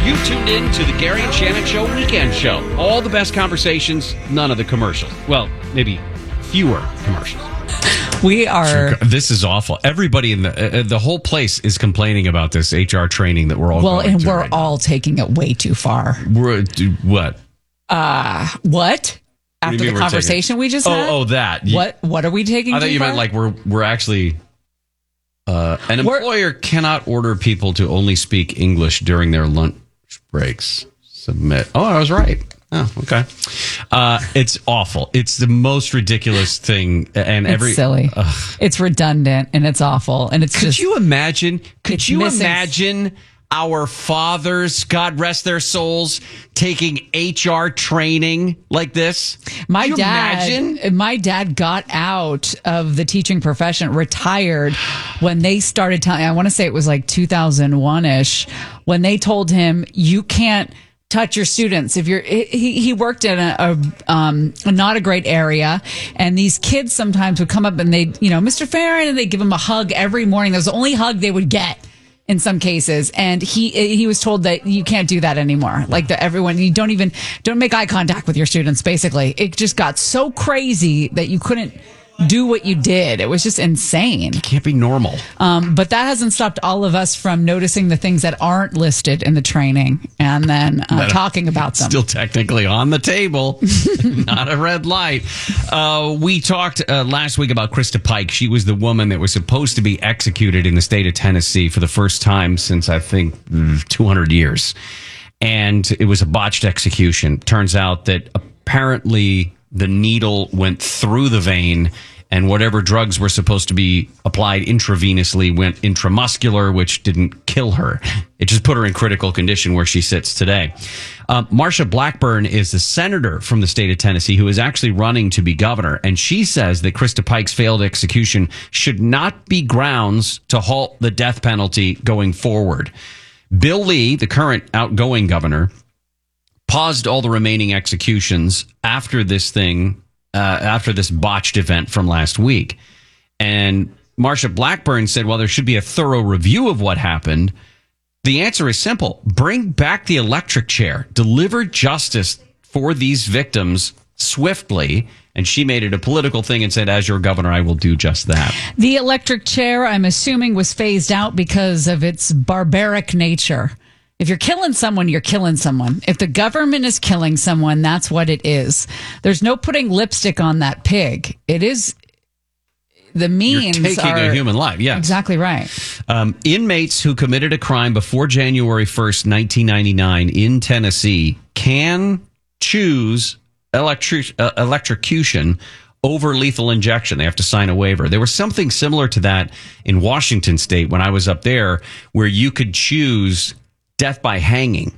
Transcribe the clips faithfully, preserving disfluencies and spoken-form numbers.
You tuned in to the Gary and Shannon Show Weekend Show. All the best conversations, none of the commercials. Well, maybe fewer commercials. We are. This is awful. Everybody in the uh, the whole place is complaining about this H R training that we're all well, going and through we're right all taking it way too far. We're what? Uh, what? After the conversation taking? we just oh, had? Oh, that. What What are we taking? I thought too you far? meant like we're we're actually. Uh, an We're, employer cannot order people to only speak English during their lunch breaks. Submit. Oh, I was right. Oh, okay. Uh, it's awful. It's the most ridiculous thing, and it's every silly. Ugh. It's redundant, and it's awful, and it's Could just. you imagine? Could you missing... imagine our fathers, God rest their souls, taking H R training like this? My Could you dad, imagine? my dad got out of the teaching profession, retired when they started telling. I want to say it was like two thousand one ish when they told him you can't touch your students if you're. He he worked in a, a um a not a great area, and these kids sometimes would come up and they you know Mister Farron, and they give him a hug every morning. That was the only hug they would get. In some cases, and he he was told that you can't do that anymore. Like that, everyone, you don't even don't make eye contact with your students. Basically, it just got so crazy that you couldn't do what you did. It was just insane. It can't be normal. Um, but that hasn't stopped all of us from noticing the things that aren't listed in the training and then uh, talking about them. Still technically on the table, not a red light. Uh, we talked uh, last week about Krista Pike. She was the woman that was supposed to be executed in the state of Tennessee for the first time since, I think, two hundred years. And it was a botched execution. Turns out that apparently the needle went through the vein, and whatever drugs were supposed to be applied intravenously went intramuscular, which didn't kill her. It just put her in critical condition where she sits today. Uh, Marsha Blackburn is the senator from the state of Tennessee who is actually running to be governor, and she says that Krista Pike's failed execution should not be grounds to halt the death penalty going forward. Bill Lee, the current outgoing governor, paused all the remaining executions after this thing, uh, after this botched event from last week. And Marsha Blackburn said, well, there should be a thorough review of what happened. The answer is simple. Bring back the electric chair. Deliver justice for these victims swiftly. And she made it a political thing and said, as your governor, I will do just that. The electric chair, I'm assuming, was phased out because of its barbaric nature. If you're killing someone, you're killing someone. If the government is killing someone, that's what it is. There's no putting lipstick on that pig. It is the means. You're taking are, a human life. Yes, exactly right. Um, inmates who committed a crime before January first, nineteen ninety-nine, in Tennessee can choose electric uh, electrocution over lethal injection. They have to sign a waiver. There was something similar to that in Washington State when I was up there, where you could choose death by hanging,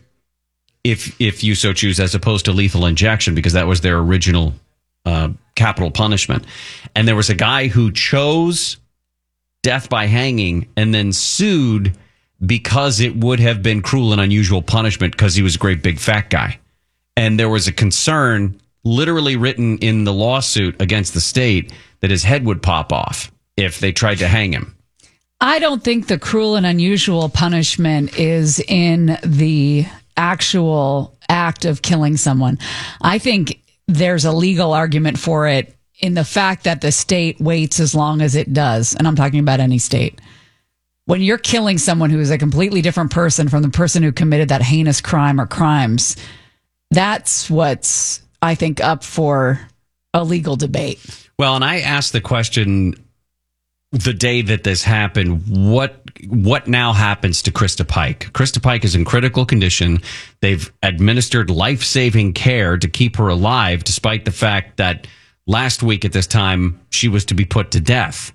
if if you so choose, as opposed to lethal injection, because that was their original uh, capital punishment. And there was a guy who chose death by hanging and then sued because it would have been cruel and unusual punishment because he was a great big fat guy. And there was a concern literally written in the lawsuit against the state that his head would pop off if they tried to hang him. I don't think the cruel and unusual punishment is in the actual act of killing someone. I think there's a legal argument for it in the fact that the state waits as long as it does. And I'm talking about any state. When you're killing someone who is a completely different person from the person who committed that heinous crime or crimes, that's what's, I think, up for a legal debate. Well, and I asked the question the day that this happened, what what now happens to Krista Pike? Krista Pike is in critical condition. They've administered life-saving care to keep her alive, despite the fact that last week at this time, she was to be put to death.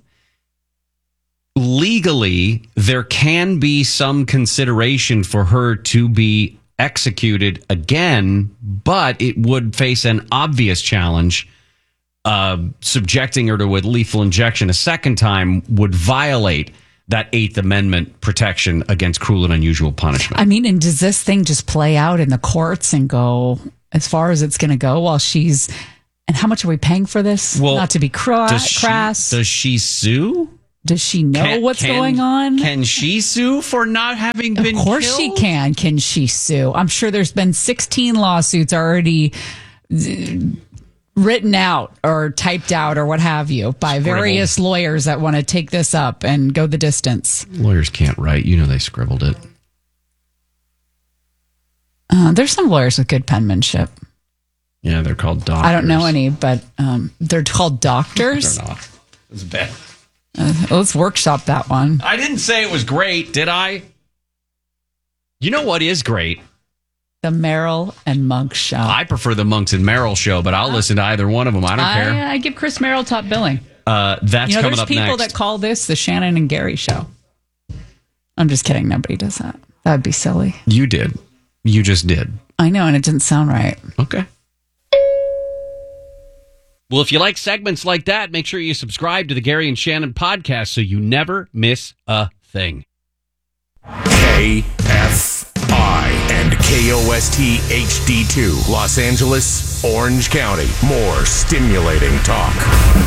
Legally, there can be some consideration for her to be executed again, but it would face an obvious challenge. Uh, subjecting her to a lethal injection a second time would violate that Eighth Amendment protection against cruel and unusual punishment. I mean, and does this thing just play out in the courts and go as far as it's going to go while she's... And how much are we paying for this? Well, Not to be cra- does she, crass. Does she sue? Does she know Can- what's can- going on? Can she sue for not having been Of course killed? she can. Can she sue? I'm sure there's been sixteen lawsuits already uh, written out or typed out or what have you by Scribbled. various lawyers that want to take this up and go the distance. Lawyers can't write. You know they scribbled it. Uh, there's some lawyers with good penmanship. Yeah, they're called doctors. I don't know any, but um, they're called doctors. They're not. It's bad. Uh, let's workshop that one. I didn't say it was great, did I? You know what is great? The Merrill and Monk Show. I prefer the Monks and Merrill show, but I'll listen to either one of them. I don't care. I, I give Chris Merrill top billing. Uh, that's You know, coming there's up people next. that call this the Shannon and Gary Show. I'm just kidding. Nobody does that. That'd be silly. You did. You just did. I know, and it didn't sound right. Okay. Well, if you like segments like that, make sure you subscribe to the Gary and Shannon podcast so you never miss a thing. K F I and K O S T H D two, Los Angeles, Orange County. More stimulating talk.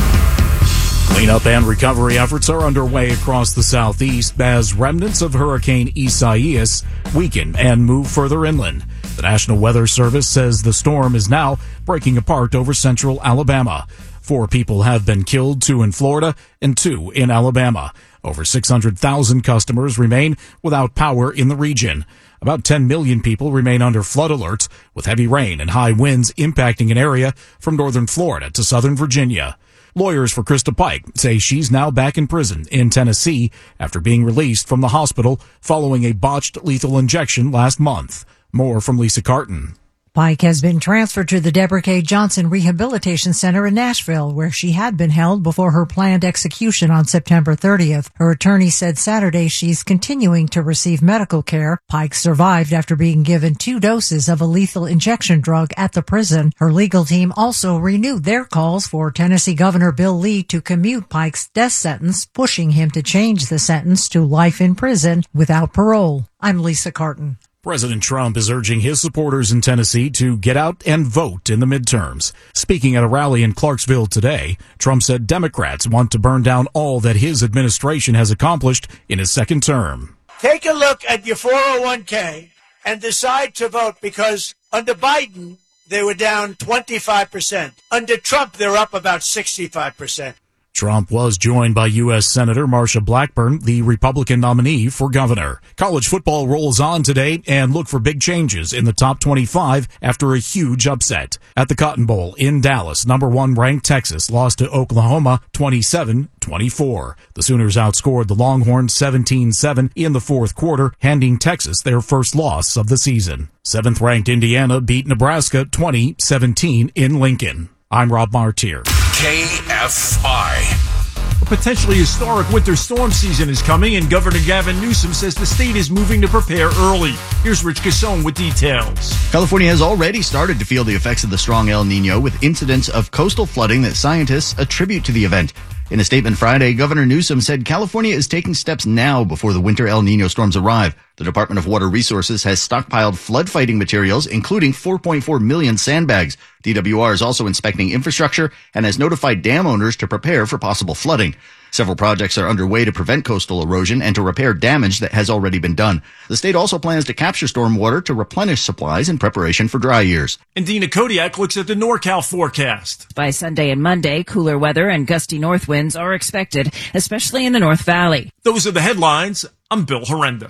Cleanup and recovery efforts are underway across the southeast as remnants of Hurricane Isaias weaken and move further inland. The National Weather Service says the storm is now breaking apart over central Alabama. Four people have been killed, two in Florida and two in Alabama. Over six hundred thousand customers remain without power in the region. About ten million people remain under flood alerts, with heavy rain and high winds impacting an area from northern Florida to southern Virginia. Lawyers for Krista Pike say she's now back in prison in Tennessee after being released from the hospital following a botched lethal injection last month. More from Lisa Carton. Pike has been transferred to the Deborah K. Johnson Rehabilitation Center in Nashville, where she had been held before her planned execution on September thirtieth. Her attorney said Saturday she's continuing to receive medical care. Pike survived after being given two doses of a lethal injection drug at the prison. Her legal team also renewed their calls for Tennessee Governor Bill Lee to commute Pike's death sentence, pushing him to change the sentence to life in prison without parole. I'm Lisa Carton. President Trump is urging his supporters in Tennessee to get out and vote in the midterms. Speaking at a rally in Clarksville today, Trump said Democrats want to burn down all that his administration has accomplished in his second term. Take a look at your four oh one k and decide to vote, because under Biden, they were down twenty-five percent. Under Trump, they're up about sixty-five percent. Trump was joined by U S Senator Marsha Blackburn, the Republican nominee for governor. College football rolls on today, and look for big changes in the top twenty-five after a huge upset. At the Cotton Bowl in Dallas, number one ranked Texas lost to Oklahoma twenty-seven twenty-four. The Sooners outscored the Longhorns seventeen seven in the fourth quarter, handing Texas their first loss of the season. Seventh ranked Indiana beat Nebraska twenty seventeen in Lincoln. I'm Rob Martier. K F I. A potentially historic winter storm season is coming, and Governor Gavin Newsom says the state is moving to prepare early. Here's Rich Cassone with details. California has already started to feel the effects of the strong El Nino, with incidents of coastal flooding that scientists attribute to the event. In a statement Friday, Governor Newsom said California is taking steps now before the winter El Nino storms arrive. The Department of Water Resources has stockpiled flood fighting materials, including four point four million sandbags. D W R is also inspecting infrastructure and has notified dam owners to prepare for possible flooding. Several projects are underway to prevent coastal erosion and to repair damage that has already been done. The state also plans to capture stormwater to replenish supplies in preparation for dry years. And Dina Kodiak looks at the NorCal forecast. By Sunday and Monday, cooler weather and gusty north winds are expected, especially in the North Valley. Those are the headlines. I'm Bill Horrenda.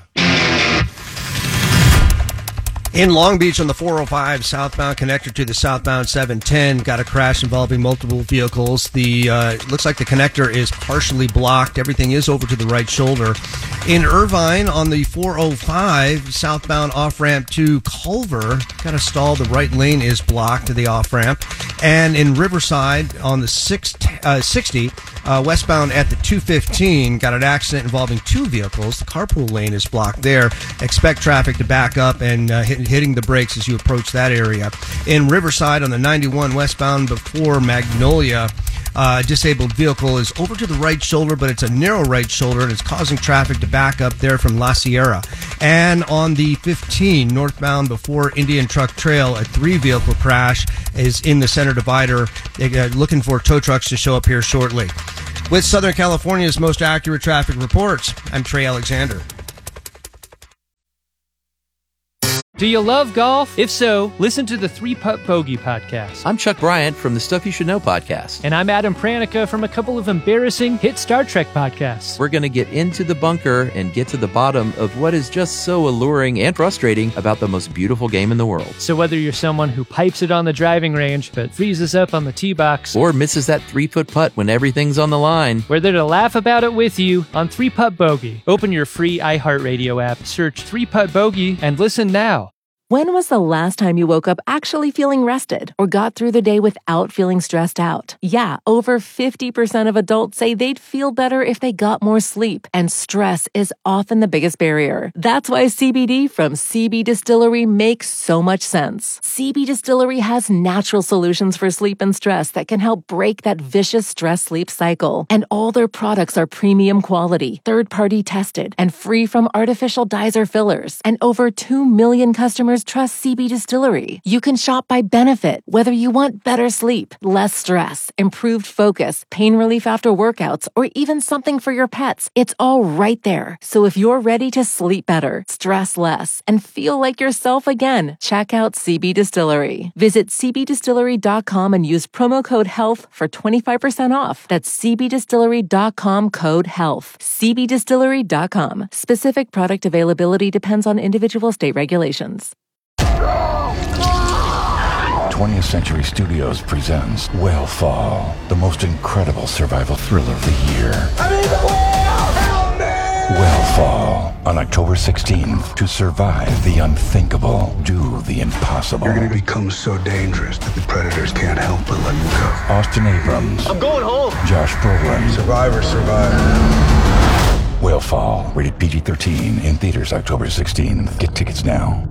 In Long Beach on the four oh five southbound connector to the southbound seven ten, got a crash involving multiple vehicles. The uh, looks like the connector is partially blocked. Everything is over to the right shoulder. In Irvine on the four oh five southbound off-ramp to Culver, got a stall. The right lane is blocked to the off-ramp. And in Riverside on the six, uh, sixty uh, westbound at the two fifteen, got an accident involving two vehicles. The carpool lane is blocked there. Expect traffic to back up and uh, hit hitting the brakes as you approach that area. In Riverside on the ninety-one westbound before Magnolia, uh, disabled vehicle is over to the right shoulder, but it's a narrow right shoulder, and it's causing traffic to back up there from La Sierra. And on the fifteen northbound before Indian Truck Trail, a three-vehicle crash is in the center divider. They're looking for tow trucks to show up here shortly. With Southern California's most accurate traffic reports, I'm Trey Alexander. Do you love golf? If so, listen to the Three Putt Bogey podcast. I'm Chuck Bryant from the Stuff You Should Know podcast. And I'm Adam Pranica from a couple of embarrassing hit Star Trek podcasts. We're going to get into the bunker and get to the bottom of what is just so alluring and frustrating about the most beautiful game in the world. So whether you're someone who pipes it on the driving range but freezes up on the tee box, or misses that three-foot putt when everything's on the line, we're there to laugh about it with you on Three Putt Bogey. Open your free iHeartRadio app, search Three Putt Bogey, and listen now. When was the last time you woke up actually feeling rested or got through the day without feeling stressed out? Yeah, over fifty percent of adults say they'd feel better if they got more sleep, and stress is often the biggest barrier. That's why C B D from C B Distillery makes so much sense. C B Distillery has natural solutions for sleep and stress that can help break that vicious stress-sleep cycle. And all their products are premium quality, third-party tested, and free from artificial dyes or fillers. And over two million customers trust C B Distillery. You can shop by benefit, whether you want better sleep, less stress, improved focus, pain relief after workouts, or even something for your pets. It's all right there. So if you're ready to sleep better, stress less, and feel like yourself again, check out C B Distillery. Visit c b distillery dot com and use promo code HEALTH for twenty-five percent off. That's c b distillery dot com code HEALTH. c b distillery dot com. Specific product availability depends on individual state regulations. twentieth Century Studios presents Whale the most incredible survival thriller of the year. I mean, the whale! Help me! Whale on October sixteenth. To survive the unthinkable, do the impossible. You're going to become so dangerous that the predators can't help but let you go. Austin Abrams. I'm going home. Josh Brolin. Survivor, survivor. Whale rated P G thirteen, in theaters October sixteenth. Get tickets now.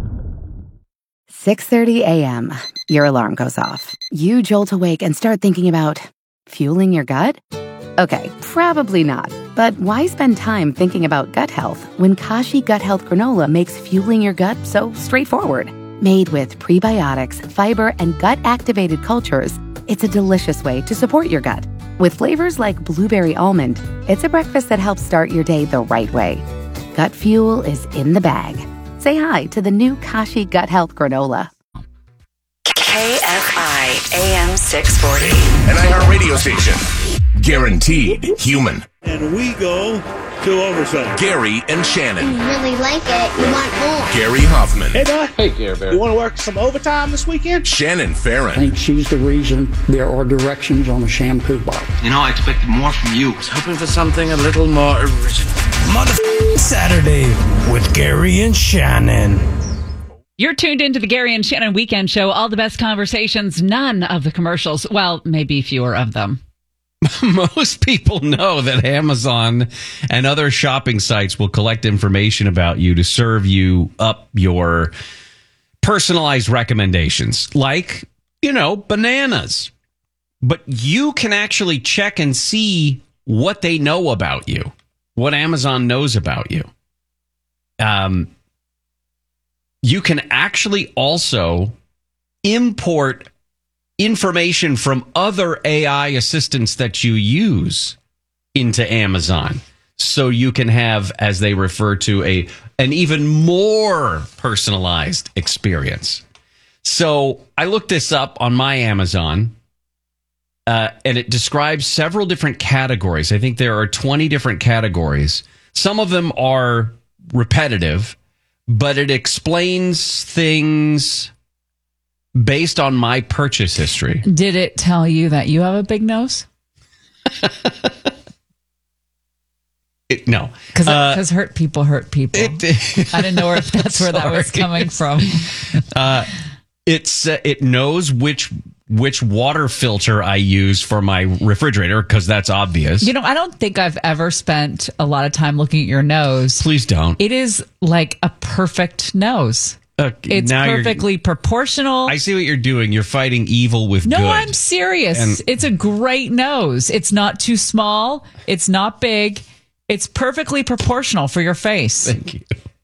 six thirty a.m. Your alarm goes off. You jolt awake and start thinking about fueling your gut? Okay, probably not. But why spend time thinking about gut health when Kashi Gut Health Granola makes fueling your gut so straightforward? Made with prebiotics, fiber, and gut-activated cultures, it's a delicious way to support your gut. With flavors like blueberry almond, it's a breakfast that helps start your day the right way. Gut fuel is in the bag. Say hi to the new Kashi Gut Health Granola. K F I A M six forty. An iHeartRadio station. Guaranteed human. And we go to overtime. Gary and Shannon. You really like it. You want more. Gary Hoffman. Hey, Doc. Hey, Gary Bear. You want to work some overtime this weekend? Shannon Farron. I think she's the reason there are directions on a shampoo bottle. You know, I expected more from you. I was hoping for something a little more original. Mother Saturday with Gary and Shannon. You're tuned into the Gary and Shannon Weekend Show. All the best conversations, none of the commercials. Well, maybe fewer of them. Most people know that Amazon and other shopping sites will collect information about you to serve you up your personalized recommendations, like, you know, bananas. But you can actually check and see what they know about you, what Amazon knows about you. Um, you can actually also import information from other A I assistants that you use into Amazon. So you can have, as they refer to, a an even more personalized experience. So I looked this up on my Amazon, uh, and it describes several different categories. I think there are twenty different categories. Some of them are repetitive, but it explains things based on my purchase history. Did it tell you that you have a big nose? It, no. Because uh, hurt people hurt people. It, I didn't know if that's where that was coming from. uh, it's uh, It knows which which water filter I use for my refrigerator, because that's obvious. You know, I don't think I've ever spent a lot of time looking at your nose. Please don't. It is like a perfect nose. Uh, it's perfectly proportional. I see what you're doing. You're fighting evil with no, good. No, I'm serious. And it's a great nose. It's not too small. It's not big. It's perfectly proportional for your face. Thank you.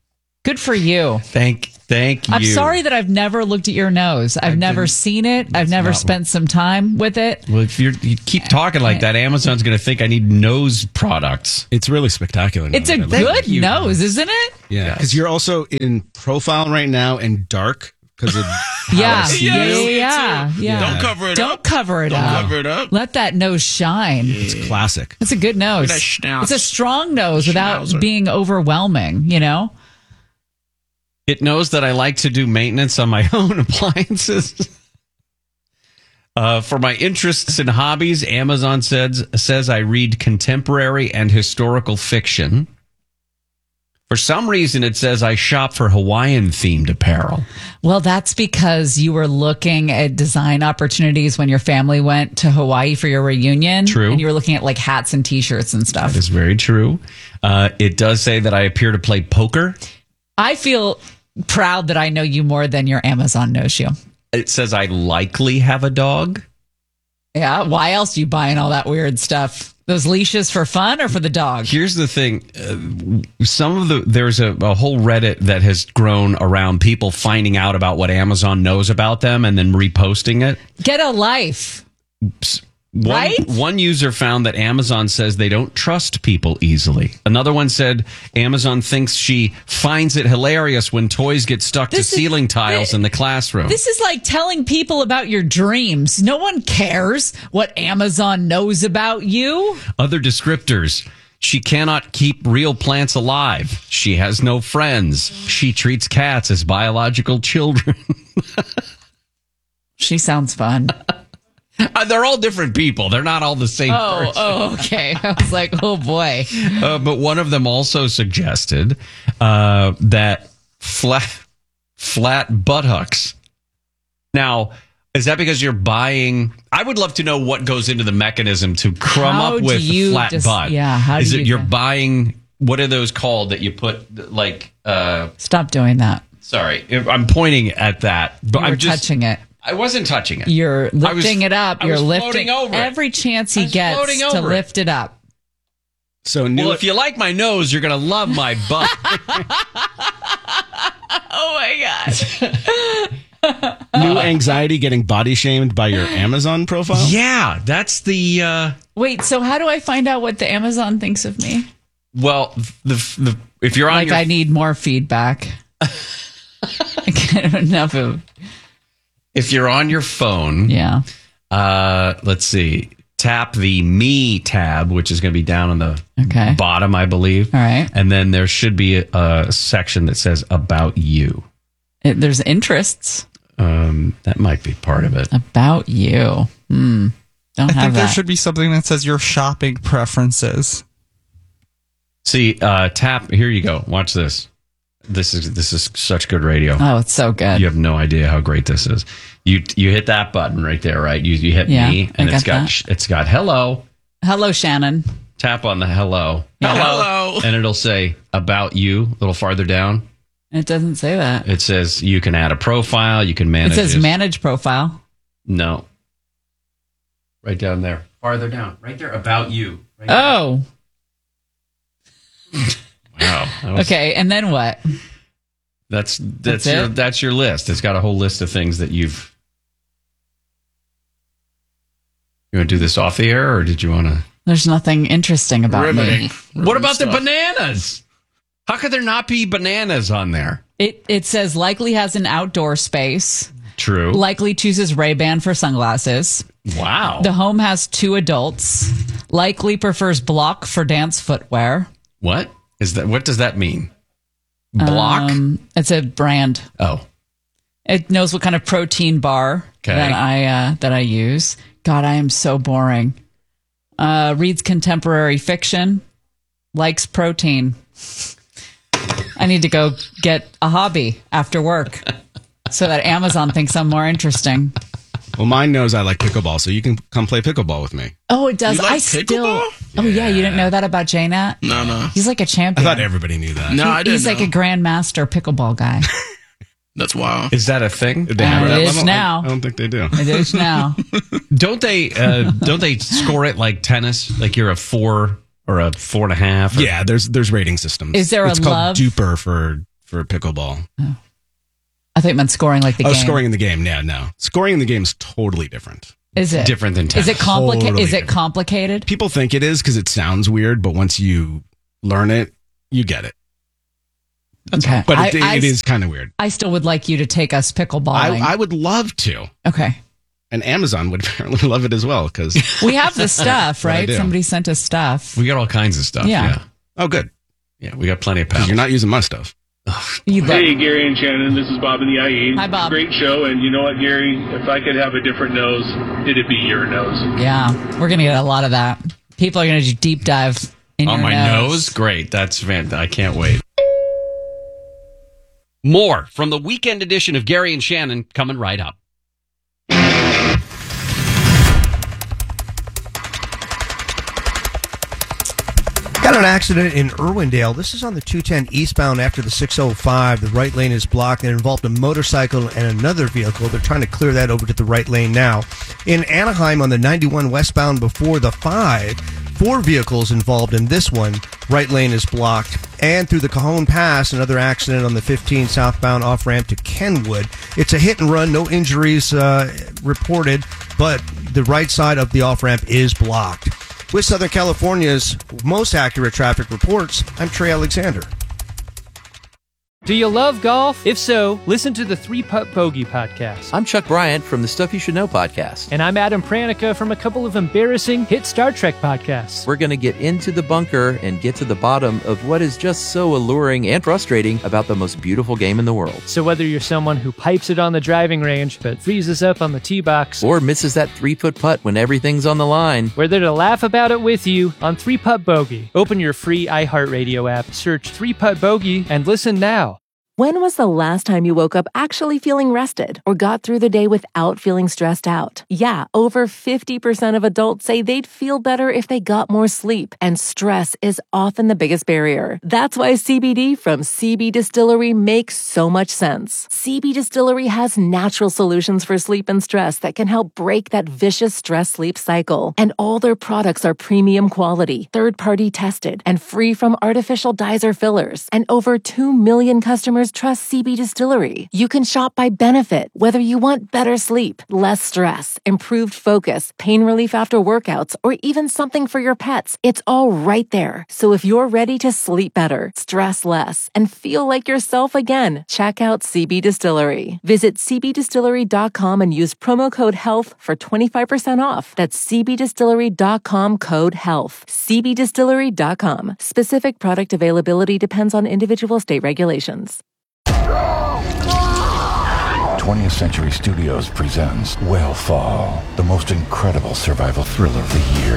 Good for you. Thank, thank you. I'm sorry that I've never looked at your nose. I've never seen it. I've never not- spent some time with it. Well, if you're, you keep talking like that, Amazon's going to think I need nose products. It's really spectacular. It's a good nose, isn't it? Yeah, because you're also in profile right now and dark because of how Yeah. I see Yeah, you. yeah, yeah. Don't cover it Don't up. cover it Don't up. cover it up. Let that nose shine. It's classic. It's a good nose. Look at that schnauz. It's a strong nose without Schnauzer. being overwhelming, you know? It knows that I like to do maintenance on my own appliances. Uh, for my interests and hobbies, Amazon says, says I read contemporary and historical fiction. For some reason, it says I shop for Hawaiian-themed apparel. Well, that's because you were looking at design opportunities when your family went to Hawaii for your reunion. True. And you were looking at like hats and t-shirts and stuff. That is very true. Uh, it does say that I appear to play poker. I feel proud that I know you more than your Amazon knows you. It says I likely have a dog. Yeah. Why else are you buying all that weird stuff? Those leashes for fun or for the dog? Here's the thing. Uh, some of the, there's a, a whole Reddit that has grown around people finding out about what Amazon knows about them and then reposting it. Get a life. One, Right? one user found that Amazon says they don't trust people easily. Another one said Amazon thinks she finds it hilarious when toys get stuck This to is- ceiling tiles in the classroom. This is like telling people about your dreams. No one cares what Amazon knows about you. Other descriptors. She cannot keep real plants alive. She has no friends. She treats cats as biological children. She sounds fun. Uh, they're all different people. They're not all the same Oh, person. oh, okay. I was like, oh boy. Uh, but one of them also suggested uh, that flat flat buttocks. Now, is that because you're buying? I would love to know what goes into the mechanism to crumb How up do with you flat just- butt. yeah, how do is it you you're get- buying? What are those called that you put like? Uh, Stop doing that. sorry, I'm pointing at that, but You I'm were just touching it. I wasn't touching it. You're I was- lifting it up. I You're was lifting floating over it. every chance I he was gets floating to over it. lift it up. So new. Well, if you like my nose, you're gonna love my butt. Oh my god. new anxiety getting body shamed by your Amazon profile? Yeah, that's the. Uh, Wait, so how do I find out what the Amazon thinks of me? well, the, the if you're on Like your I need more feedback. I can't have enough of. if you're on your phone, Yeah. uh, let's see, tap the Me tab, which is going to be down on the Okay. bottom, I believe. All right. And then there should be a, a section that says About You. It, there's interests Um, that might be part of it. about you. Hmm. Don't I have think that. there should be something that says your shopping preferences. See, uh, tap. Here you go. Watch this. This is this is such good radio. Oh, it's so good. You have no idea how great this is. You you hit that button right there, right? You you hit Yeah, Me, and I it's got got that. sh- it's got hello. Hello, Shannon. Tap on the hello. Yeah. Hello. And it'll say About You a little farther down. It doesn't say that. It says you can add a profile. You can It manage says manage profile. No. Right down there. Farther down. Right there. About You. Right there. Oh, Wow. That was- okay. And then what? That's that's, That's your it? that's your list. It's got a whole list of things that you've. You want to do this off the air, or did you want to? There's nothing interesting about me. What about the bananas? How could there not be bananas on there? It it says likely has an outdoor space. True. Likely chooses Ray-Ban for sunglasses. Wow. The home has two adults. Likely prefers Block for dance footwear. What is that? What does that mean? Block. Um, it's a brand. Oh. It knows what kind of protein bar Okay. that I uh, that I use. God, I am so boring. Uh, reads contemporary fiction. Likes protein. I need to go get a hobby after work so that Amazon thinks I'm more interesting. Well, mine knows I like pickleball, so you can come play pickleball with me. Oh, it does. You like I still. pickleball? Oh yeah, you didn't know that about J Nat? No, no. He's like a I champion. thought everybody knew that. He- He's like a grandmaster pickleball guy. That's wild. Is that a thing? They have Uh, that it is level? now. I don't think they do. It is now. Don't they? Uh, don't they score it like tennis? Like you're a four or a four and a half? Or- Yeah, there's there's rating systems. Is there a it's called love- Duper for for pickleball. Oh. I thought you meant scoring like the oh, game. scoring in the game. Yeah, no. Scoring in the game is totally different. Is it? Different than tennis. Is it complicated? Totally is it different. complicated? People think it is because it sounds weird, but once you learn it, you get it. That's Okay. But it, I- it I- is kind of weird. I still would like you to take us pickleballing. I, I would love to. Okay. And Amazon would apparently love it as well because We have the stuff, What I right? do. Somebody sent us stuff. We got all kinds of stuff. Yeah. Yeah. Oh, good. Yeah, we got plenty of Because pals. you're not using my stuff. You love- Hey, Gary and Shannon, this is Bob in the I E. Hi, Bob. Great show, and you know what, Gary? If I could have a different nose, it'd be your nose. Yeah, we're going to get a lot of that. People are going to do deep dive in On your my nose. nose? Great. That's fantastic. I can't wait. More from the weekend edition of Gary and Shannon coming right up. Got an accident in Irwindale. This is on the two ten eastbound after the six oh five. The right lane is blocked and it involved a motorcycle and another vehicle. They're trying to clear that over to the right lane now. In Anaheim on the ninety-one westbound before the five, four vehicles involved in this one. Right lane is blocked. And through the Cajon Pass, another accident on the fifteen southbound off-ramp to Kenwood. It's a hit and run, no injuries uh, reported, but the right side of the off-ramp is blocked. With Southern California's most accurate traffic reports, I'm Trey Alexander. Do you love golf? If so, listen to the Three Putt Bogey podcast. I'm Chuck Bryant from the Stuff You Should Know podcast. And I'm Adam Pranica from a couple of embarrassing hit Star Trek podcasts. We're going to get into the bunker and get to the bottom of what is just so alluring and frustrating about the most beautiful game in the world. So whether you're someone who pipes it on the driving range but freezes up on the tee box, Or misses that three-foot putt when everything's on the line, we're there to laugh about it with you on Three Putt Bogey. Open your free iHeartRadio app, search Three Putt Bogey, and listen now. When was the last time you woke up actually feeling rested or got through the day without feeling stressed out? Yeah, over fifty percent of adults say they'd feel better if they got more sleep, and stress is often the biggest barrier. That's why C B D from C B Distillery makes so much sense. C B Distillery has natural solutions for sleep and stress that can help break that vicious stress-sleep cycle. And all their products are premium quality, third-party tested, and free from artificial dyes or fillers. And over two million customers trust C B Distillery. You can shop by benefit, whether you want better sleep, less stress, improved focus, pain relief after workouts, or even something for your pets. It's all right there. So if you're ready to sleep better, stress less, and feel like yourself again, check out C B Distillery. Visit c b distillery dot com and use promo code HEALTH for twenty-five percent off. That's c b distillery dot com code HEALTH. c b distillery dot com. Specific product availability depends on individual state regulations. twentieth Century Studios presents Wellfall, the most incredible survival thriller of the year.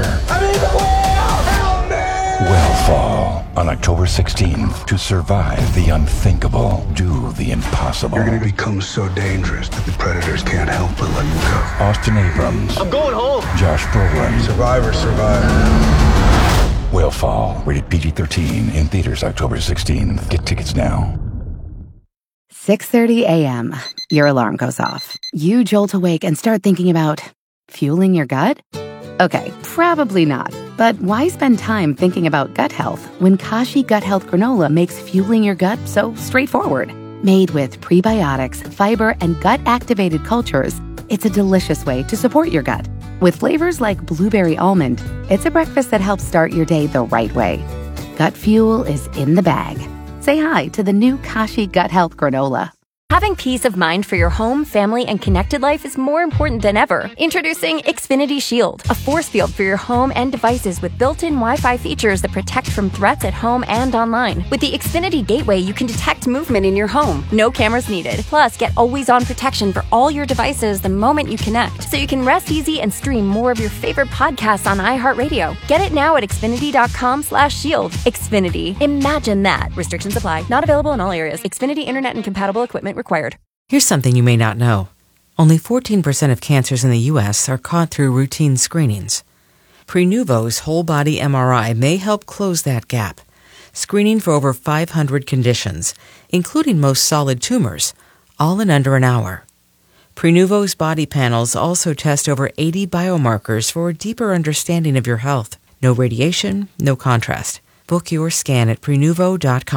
Wellfall, on October sixteenth. To survive the unthinkable, do the impossible. You're going to become so dangerous that the predators can't help but let you go. Austin Abrams, I'm going home. Josh Brolin. Survivor, survivor. Wellfall, rated P G thirteen, in theaters October sixteenth. Get tickets now. six thirty a.m. Your alarm goes off. You jolt awake and start thinking about fueling your gut? Okay, probably not. But why spend time thinking about gut health when Kashi Gut Health Granola makes fueling your gut so straightforward? Made with prebiotics, fiber, and gut-activated cultures, it's a delicious way to support your gut. With flavors like blueberry almond, it's a breakfast that helps start your day the right way. Gut fuel is in the bag. Say hi to the new Kashi Gut Health Granola. Having peace of mind for your home, family, and connected life is more important than ever. Introducing Xfinity Shield, a force field for your home and devices with built-in Wi-Fi features that protect from threats at home and online. With the Xfinity Gateway, you can detect movement in your home. No cameras needed. Plus, get always-on protection for all your devices the moment you connect, so you can rest easy and stream more of your favorite podcasts on iHeartRadio. Get it now at xfinity.com slash shield. Xfinity. Imagine that. Restrictions apply. Not available in all areas. Xfinity Internet and compatible equipment required. Here's something you may not know. Only fourteen percent of cancers in the U S are caught through routine screenings. Prenuvo's whole-body M R I may help close that gap, screening for over five hundred conditions, including most solid tumors, all in under an hour. Prenuvo's body panels also test over eighty biomarkers for a deeper understanding of your health. No radiation, no contrast. Book your scan at Prenuvo dot com.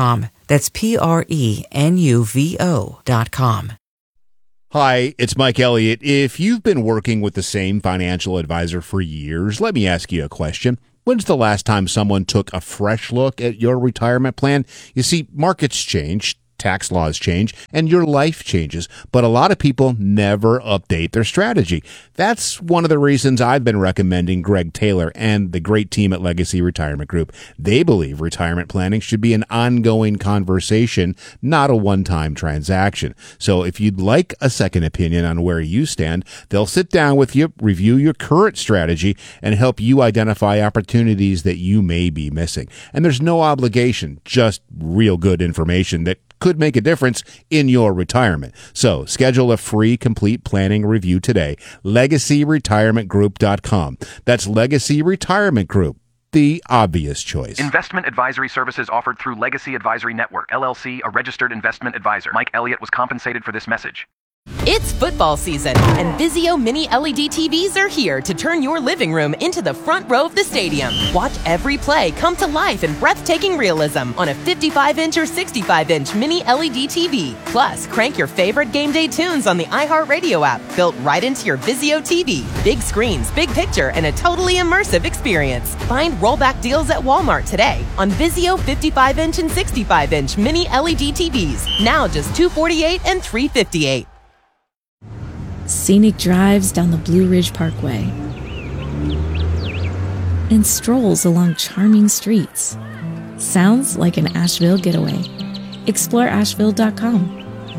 That's P R E N U V O dot com. Hi, it's Mike Elliott. If you've been working with the same financial advisor for years, let me ask you a question. When's the last time someone took a fresh look at your retirement plan? You see, markets change, tax laws change, and your life changes, but a lot of people never update their strategy. That's one of the reasons I've been recommending Greg Taylor and the great team at Legacy Retirement Group. They believe retirement planning should be an ongoing conversation, not a one-time transaction. So if you'd like a second opinion on where you stand, they'll sit down with you, review your current strategy, and help you identify opportunities that you may be missing. And there's no obligation, just real good information that could make a difference in your retirement. So schedule a free complete planning review today. legacy retirement group dot com. That's Legacy Retirement Group, the obvious choice. Investment advisory services offered through Legacy Advisory Network, L L C, a registered investment advisor. Mike Elliott was compensated for this message. It's football season, and Vizio Mini L E D T Vs are here to turn your living room into the front row of the stadium. Watch every play come to life in breathtaking realism on a fifty-five inch or sixty-five inch Mini L E D T V. Plus, crank your favorite game day tunes on the iHeartRadio app, built right into your Vizio T V. Big screens, big picture, and a totally immersive experience. Find rollback deals at Walmart today on Vizio fifty-five inch and sixty-five inch Mini L E D T Vs. Now just two hundred forty-eight dollars and three hundred fifty-eight dollars. Scenic drives down the Blue Ridge Parkway, and strolls along charming streets. Sounds like an Asheville getaway. Explore asheville dot com.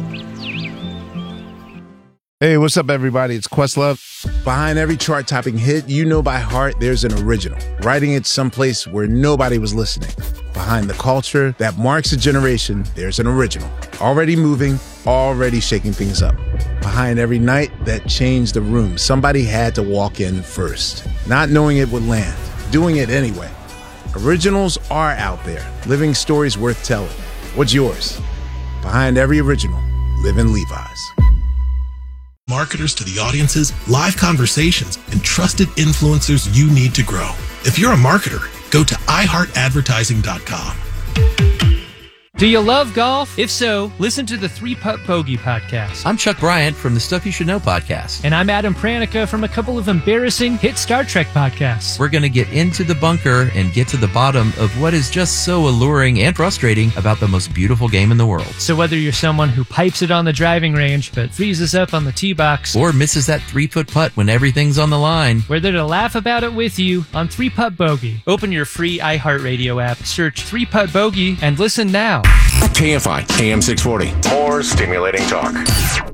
Hey, what's up, everybody? It's Questlove. Behind every chart-topping hit you know by heart, there's an original, writing it someplace where nobody was listening. Behind the culture that marks a generation, there's an original, already moving, already shaking things up. Behind every night that changed the room, somebody had to walk in first, not knowing it would land, doing it anyway. Originals are out there, living stories worth telling. What's yours? Behind every original, live in Levi's. Marketers to the audiences, live conversations, and trusted influencers you need to grow. If you're a marketer, go to i heart advertising dot com. Do you love golf? If so, listen to the Three Putt Bogey podcast. I'm Chuck Bryant from the Stuff You Should Know podcast. And I'm Adam Pranica from a couple of embarrassing hit Star Trek podcasts. We're going to get into the bunker and get to the bottom of what is just so alluring and frustrating about the most beautiful game in the world. So whether you're someone who pipes it on the driving range but freezes up on the tee box, or misses that three-foot putt when everything's on the line, we're there to laugh about it with you on Three Putt Bogey. Open your free iHeartRadio app, search Three Putt Bogey, and listen now. K F I, A M six forty. More stimulating talk.